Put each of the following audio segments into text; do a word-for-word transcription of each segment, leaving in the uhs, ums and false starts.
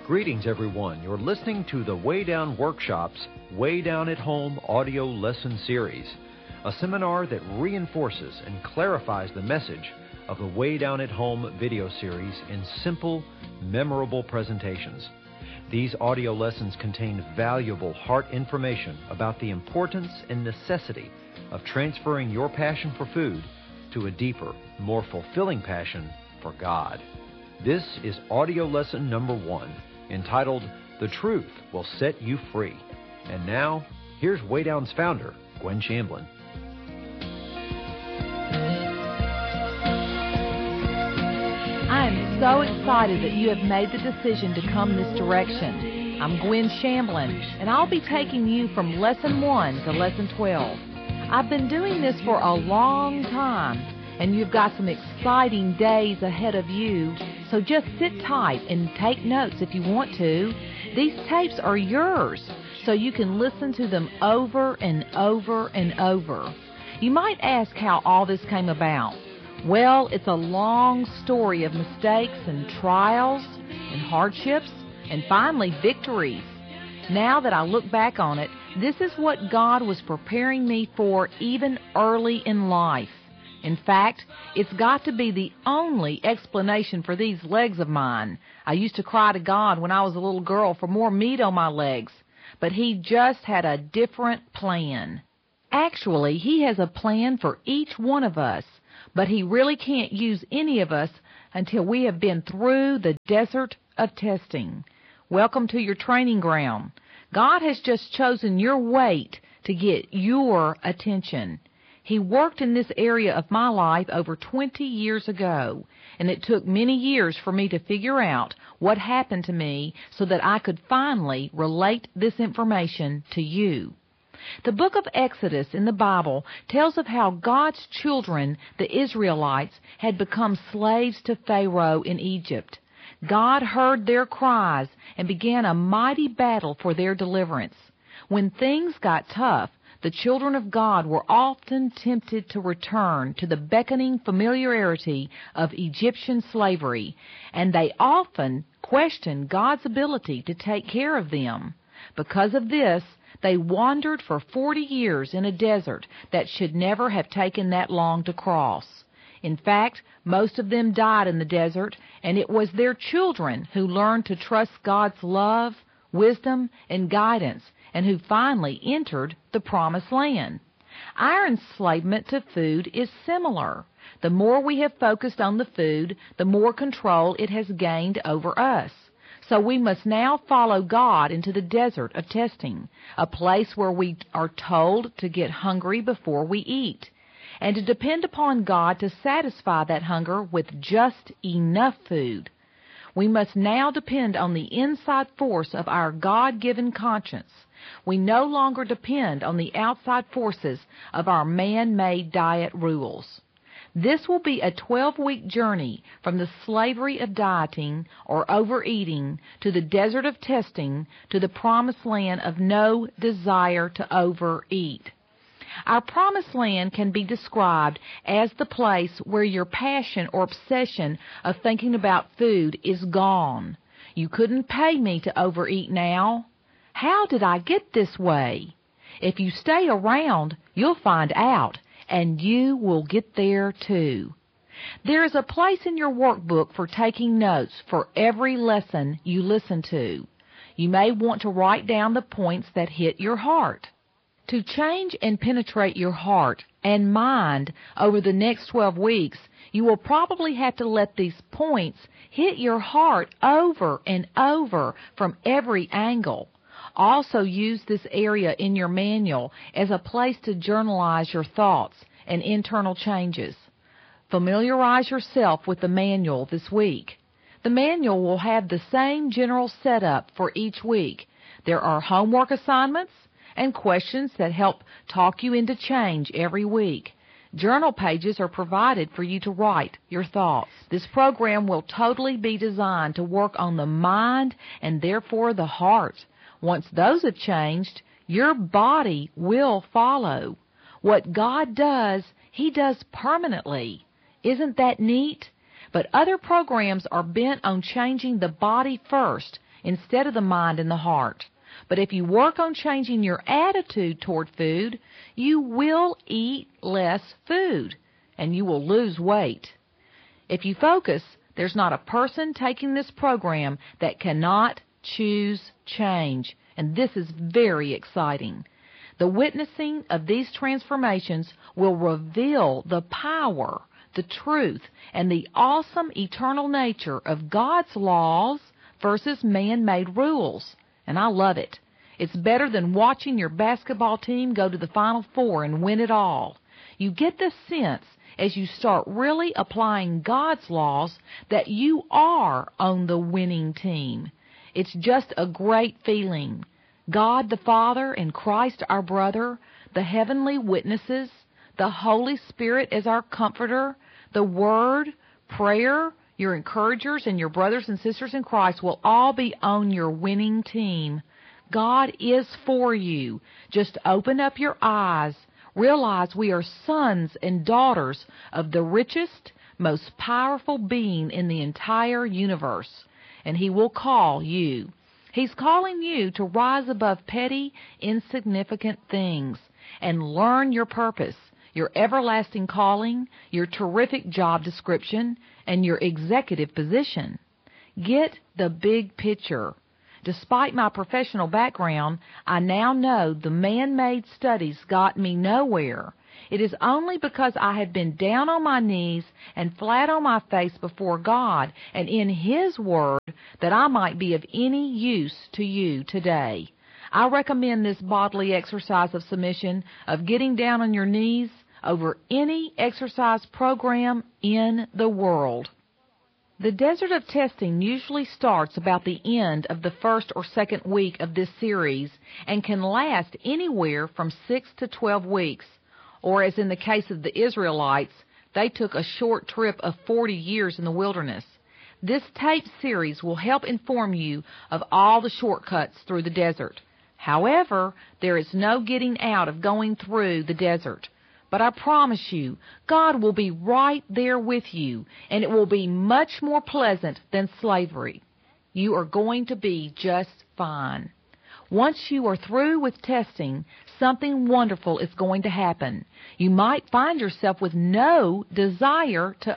Greetings, everyone. You're listening to the Way Down Workshop's Way Down at Home audio lesson series, a seminar that reinforces and clarifies the message of the Way Down at Home video series in simple, memorable presentations. These audio lessons contain valuable heart information about the importance and necessity of transferring your passion for food to a deeper, more fulfilling passion for God. This is audio lesson number one, entitled, The Truth Will Set You Free. And now, here's Way Down's founder, Gwen Shamblin. I am so excited that you have made the decision to come this direction. I'm Gwen Shamblin, and I'll be taking you from Lesson one to Lesson twelve. I've been doing this for a long time, and you've got some exciting days ahead of you, so just sit tight and take notes if you want to. These tapes are yours, so you can listen to them over and over and over. You might ask how all this came about. Well, it's a long story of mistakes and trials and hardships and finally victories. Now that I look back on it, this is what God was preparing me for even early in life. In fact, it's got to be the only explanation for these legs of mine. I used to cry to God when I was a little girl for more meat on my legs, but He just had a different plan. Actually, He has a plan for each one of us, but He really can't use any of us until we have been through the desert of testing. Welcome to your training ground. God has just chosen your weight to get your attention. He worked in this area of my life over twenty years ago, and it took many years for me to figure out what happened to me so that I could finally relate this information to you. The book of Exodus in the Bible tells of how God's children, the Israelites, had become slaves to Pharaoh in Egypt. God heard their cries and began a mighty battle for their deliverance. When things got tough, the children of God were often tempted to return to the beckoning familiarity of Egyptian slavery, and they often questioned God's ability to take care of them. Because of this, they wandered for forty years in a desert that should never have taken that long to cross. In fact, most of them died in the desert, and it was their children who learned to trust God's love, wisdom, and guidance, and who finally entered the Promised Land. Our enslavement to food is similar. The more we have focused on the food, the more control it has gained over us. So we must now follow God into the desert of testing, a place where we are told to get hungry before we eat, and to depend upon God to satisfy that hunger with just enough food. We must now depend on the inside force of our God-given conscience. We no longer depend on the outside forces of our man-made diet rules. This will be a twelve-week journey from the slavery of dieting or overeating to the desert of testing to the promised land of no desire to overeat. Our promised land can be described as the place where your passion or obsession of thinking about food is gone. You couldn't pay me to overeat now. How did I get this way? If you stay around, you'll find out, and you will get there too. There is a place in your workbook for taking notes for every lesson you listen to. You may want to write down the points that hit your heart. To change and penetrate your heart and mind over the next twelve weeks, you will probably have to let these points hit your heart over and over from every angle. Also use this area in your manual as a place to journalize your thoughts and internal changes. Familiarize yourself with the manual this week. The manual will have the same general setup for each week. There are homework assignments and questions that help talk you into change every week. Journal pages are provided for you to write your thoughts. This program will totally be designed to work on the mind and therefore the heart. Once those have changed, your body will follow. What God does, He does permanently. Isn't that neat? But other programs are bent on changing the body first instead of the mind and the heart. But if you work on changing your attitude toward food, you will eat less food, and you will lose weight. If you focus, there's not a person taking this program that cannot choose change, and this is very exciting. The witnessing of these transformations will reveal the power, the truth, and the awesome eternal nature of God's laws versus man-made rules. And I love it. It's better than watching your basketball team go to the Final Four and win it all. You get the sense as you start really applying God's laws that you are on the winning team. It's just a great feeling. God the Father and Christ our brother, the heavenly witnesses, the Holy Spirit as our comforter, the Word, prayer, your encouragers, and your brothers and sisters in Christ will all be on your winning team. God is for you. Just open up your eyes. Realize we are sons and daughters of the richest, most powerful being in the entire universe, and He will call you. He's calling you to rise above petty, insignificant things and learn your purpose, your everlasting calling, your terrific job description, and your executive position. Get the big picture. Despite my professional background, I now know the man-made studies got me nowhere. It is only because I have been down on my knees and flat on my face before God and in His Word that I might be of any use to you today. I recommend this bodily exercise of submission, of getting down on your knees, over any exercise program in the world. The Desert of Testing usually starts about the end of the first or second week of this series and can last anywhere from six to twelve weeks, or as in the case of the Israelites, they took a short trip of forty years in the wilderness. This tape series will help inform you of all the shortcuts through the desert. However, there is no getting out of going through the desert. But I promise you, God will be right there with you, and it will be much more pleasant than slavery. You are going to be just fine. Once you are through with testing, something wonderful is going to happen. You might find yourself with no desire to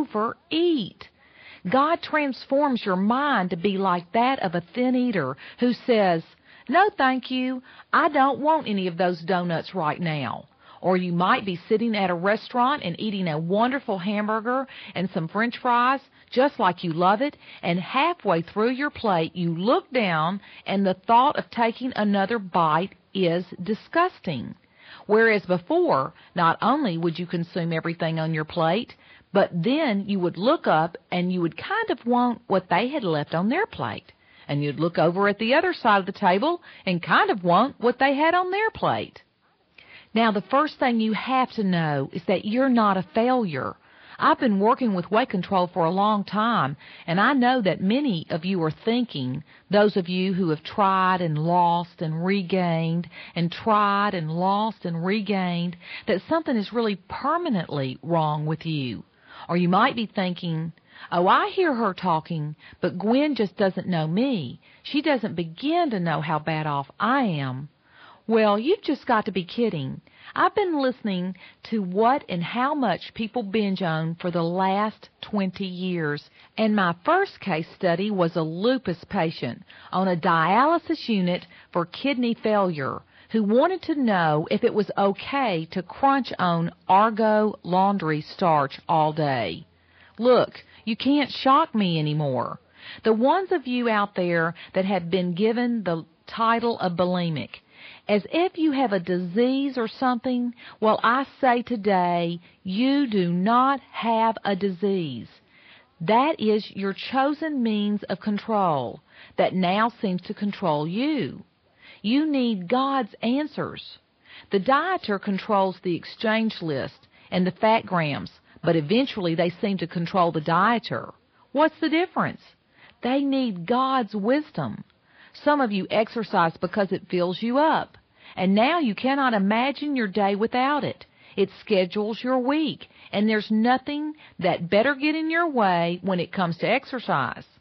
overeat. God transforms your mind to be like that of a thin eater who says, "No, thank you. I don't want any of those donuts right now." Or you might be sitting at a restaurant and eating a wonderful hamburger and some French fries, just like you love it, and halfway through your plate you look down and the thought of taking another bite is disgusting. Whereas before, not only would you consume everything on your plate, but then you would look up and you would kind of want what they had left on their plate. And you'd look over at the other side of the table and kind of want what they had on their plate. Now, the first thing you have to know is that you're not a failure. I've been working with weight control for a long time, and I know that many of you are thinking, those of you who have tried and lost and regained, and tried and lost and regained, that something is really permanently wrong with you. Or you might be thinking, "Oh, I hear her talking, but Gwen just doesn't know me. She doesn't begin to know how bad off I am." Well, you've just got to be kidding. I've been listening to what and how much people binge on for the last twenty years, and my first case study was a lupus patient on a dialysis unit for kidney failure who wanted to know if it was okay to crunch on Argo laundry starch all day. Look, you can't shock me anymore. The ones of you out there that have been given the title of bulimic, as if you have a disease or something, well, I say today, you do not have a disease. That is your chosen means of control that now seems to control you. You need God's answers. The dieter controls the exchange list and the fat grams, but eventually they seem to control the dieter. What's the difference? They need God's wisdom. Some of you exercise because it fills you up, and now you cannot imagine your day without it. It schedules your week, and there's nothing that better get in your way when it comes to exercise.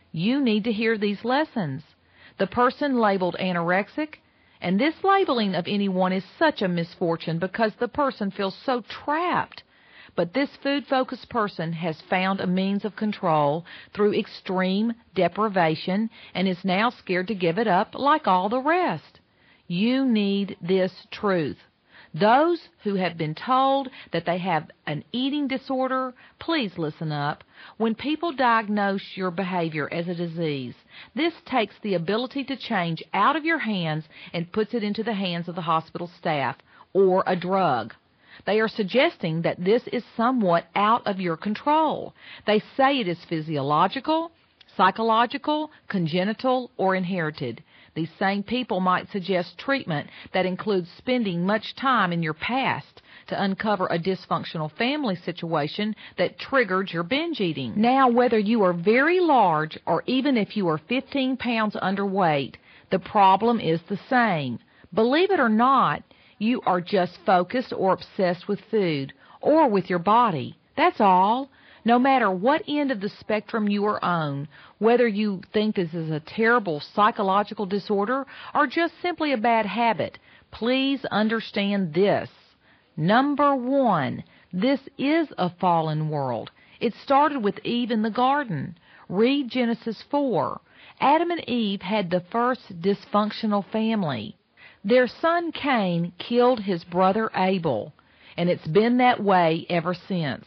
You need to hear these lessons. The person labeled anorexic, and this labeling of anyone is such a misfortune because the person feels so trapped. But this food-focused person has found a means of control through extreme deprivation and is now scared to give it up like all the rest. You need this truth. Those who have been told that they have an eating disorder, please listen up. When people diagnose your behavior as a disease, this takes the ability to change out of your hands and puts it into the hands of the hospital staff or a drug. They are suggesting that this is somewhat out of your control. They say it is physiological, psychological, congenital, or inherited. These same people might suggest treatment that includes spending much time in your past to uncover a dysfunctional family situation that triggered your binge eating. Now, whether you are very large or even if you are fifteen pounds underweight, the problem is the same. Believe it or not, you are just focused or obsessed with food or with your body. That's all. No matter what end of the spectrum you are on, whether you think this is a terrible psychological disorder or just simply a bad habit, please understand this. Number one, this is a fallen world. It started with Eve in the garden. Read Genesis four. Adam and Eve had the first dysfunctional family. Their son Cain killed his brother Abel, and it's been that way ever since.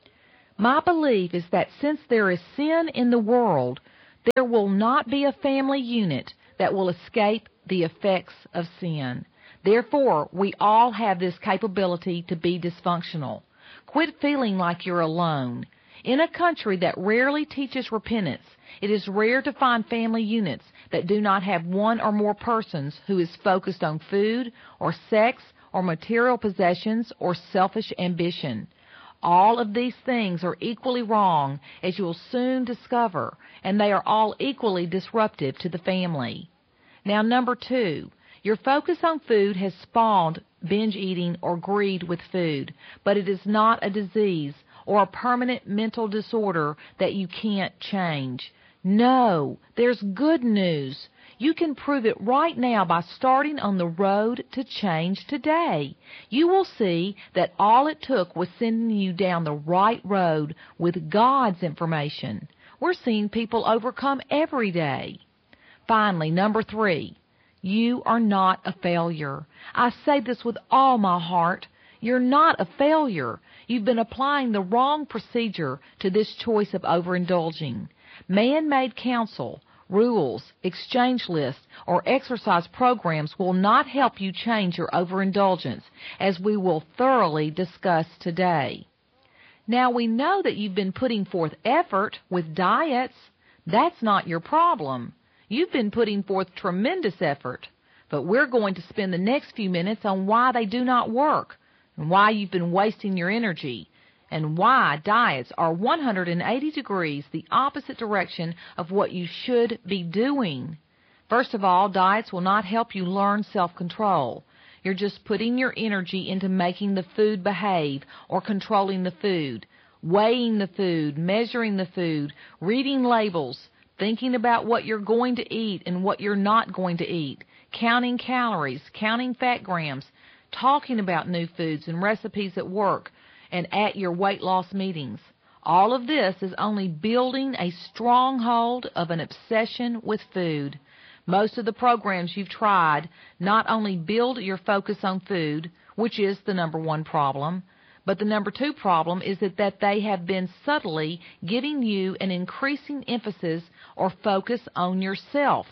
My belief is that since there is sin in the world, there will not be a family unit that will escape the effects of sin. Therefore, we all have this capability to be dysfunctional. Quit feeling like you're alone. In a country that rarely teaches repentance, it is rare to find family units that do not have one or more persons who is focused on food or sex or material possessions or selfish ambition. All of these things are equally wrong, as you will soon discover, and they are all equally disruptive to the family. Now, number two, your focus on food has spawned binge eating or greed with food, but it is not a disease or a permanent mental disorder that you can't change. No, there's good news. You can prove it right now by starting on the road to change today. You will see that all it took was sending you down the right road with God's information. We're seeing people overcome every day. Finally, number three, you are not a failure. I say this with all my heart. You're not a failure. You've been applying the wrong procedure to this choice of overindulging. Man-made counsel, rules, exchange lists, or exercise programs will not help you change your overindulgence, as we will thoroughly discuss today. Now, we know that you've been putting forth effort with diets. That's not your problem. You've been putting forth tremendous effort, but we're going to spend the next few minutes on why they do not work, and why you've been wasting your energy, and why diets are one hundred eighty degrees the opposite direction of what you should be doing. First of all, diets will not help you learn self-control. You're just putting your energy into making the food behave or controlling the food, weighing the food, measuring the food, reading labels, thinking about what you're going to eat and what you're not going to eat, counting calories, counting fat grams, talking about new foods and recipes at work and at your weight loss meetings. All of this is only building a stronghold of an obsession with food. Most of the programs you've tried not only build your focus on food, which is the number one problem, but the number two problem is that, that they have been subtly giving you an increasing emphasis or focus on yourself.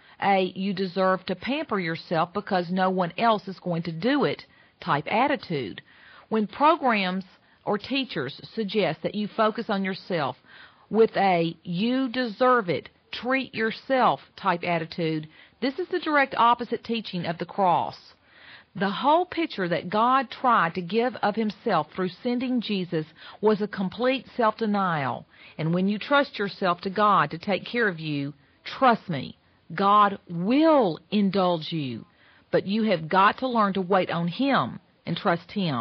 A, you deserve to pamper yourself because no one else is going to do it type attitude. When programs or teachers suggest that you focus on yourself with a you deserve it, treat yourself type attitude, this is the direct opposite teaching of the cross. The whole picture that God tried to give of himself through sending Jesus was a complete self-denial. And when you trust yourself to God to take care of you, trust me, God will indulge you. But you have got to learn to wait on him and trust him.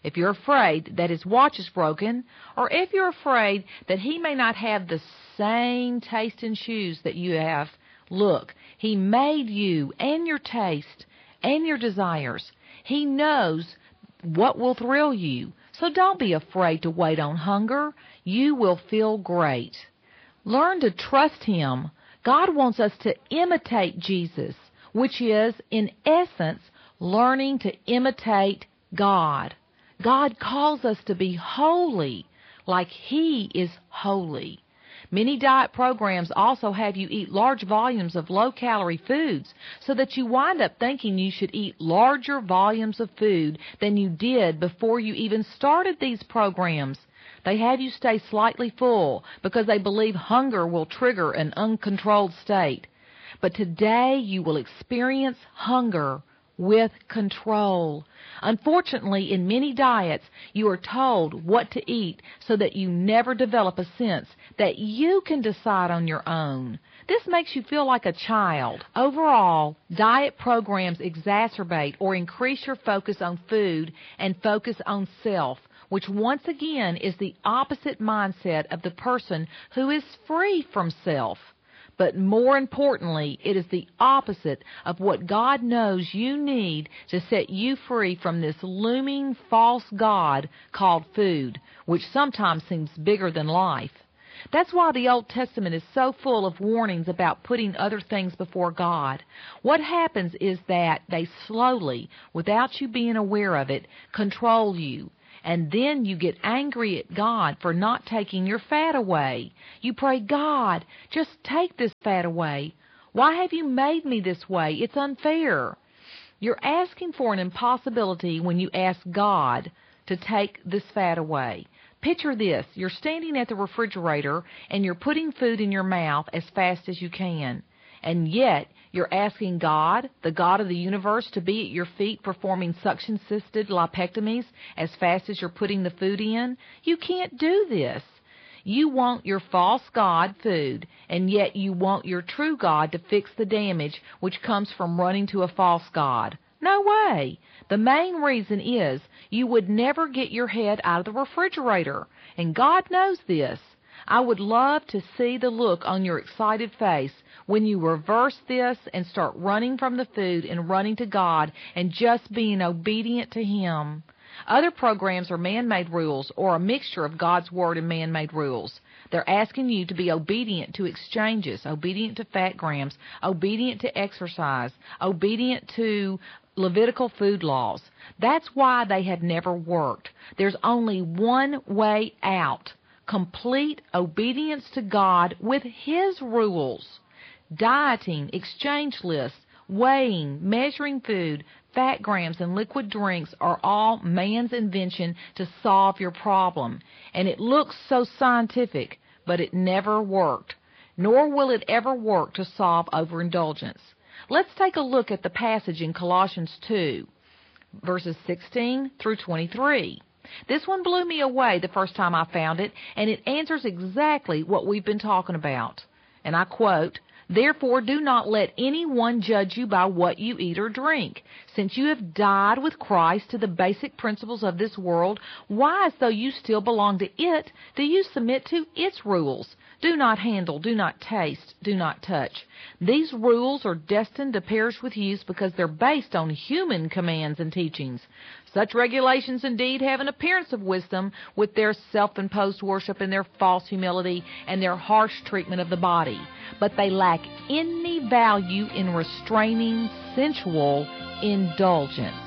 if you're afraid that his watch is broken, or if you're afraid that he may not have the same taste in shoes that you have, look, he made you and your taste and your desires. He knows what will thrill you. So don't be afraid to wait on hunger. You will feel great. Learn to trust him. God wants us to imitate Jesus, which is, in essence, learning to imitate God. God calls us to be holy like he is holy. Many diet programs also have you eat large volumes of low-calorie foods so that you wind up thinking you should eat larger volumes of food than you did before you even started these programs. They have you stay slightly full because they believe hunger will trigger an uncontrolled state. But today you will experience hunger with control. Unfortunately, in many diets, you are told what to eat so that you never develop a sense that you can decide on your own. This makes you feel like a child. Overall, diet programs exacerbate or increase your focus on food and focus on self, which once again is the opposite mindset of the person who is free from self. But more importantly, it is the opposite of what God knows you need to set you free from this looming false god called food, which sometimes seems bigger than life. That's why the Old Testament is so full of warnings about putting other things before God. What happens is that they slowly, without you being aware of it, control you. And then you get angry at God for not taking your fat away. You pray, God, just take this fat away. Why have you made me this way? It's unfair. You're asking for an impossibility when you ask God to take this fat away. Picture this. You're standing at the refrigerator and you're putting food in your mouth as fast as you can. And yet, you're asking God, the God of the universe, to be at your feet performing suction-assisted lipectomies as fast as you're putting the food in? You can't do this. You want your false God food, and yet you want your true God to fix the damage which comes from running to a false God. No way. The main reason is you would never get your head out of the refrigerator, and God knows this. I would love to see the look on your excited face when you reverse this and start running from the food and running to God and just being obedient to him. Other programs are man-made rules or a mixture of God's Word and man-made rules. They're asking you to be obedient to exchanges, obedient to fat grams, obedient to exercise, obedient to Levitical food laws. That's why they have never worked. There's only one way out. Complete obedience to God with his rules. Dieting, exchange lists, weighing, measuring food, fat grams, and liquid drinks are all man's invention to solve your problem. And it looks so scientific, but it never worked. Nor will it ever work to solve overindulgence. Let's take a look at the passage in Colossians two, verses sixteen through twenty-three. This one blew me away the first time I found it, and it answers exactly what we've been talking about. And I quote, "Therefore do not let anyone judge you by what you eat or drink. Since you have died with Christ to the basic principles of this world, why, as though you still belong to it, do you submit to its rules? Do not handle, do not taste, do not touch. These rules are destined to perish with use because they're based on human commands and teachings. Such regulations indeed have an appearance of wisdom with their self-imposed worship and their false humility and their harsh treatment of the body. But they lack any value in restraining sensual indulgence."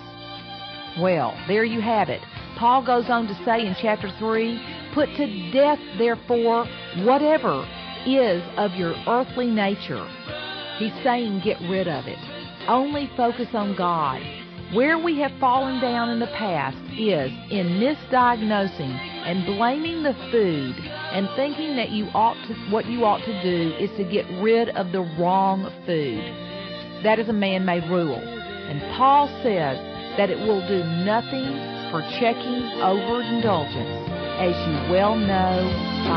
Well, there you have it. Paul goes on to say in chapter three, "Put to death, therefore, whatever is of your earthly nature." He's saying get rid of it. Only focus on God. Where we have fallen down in the past is in misdiagnosing and blaming the food and thinking that you ought to, what you ought to do is to get rid of the wrong food. That is a man-made rule. And Paul says that it will do nothing for checking overindulgence, as you well know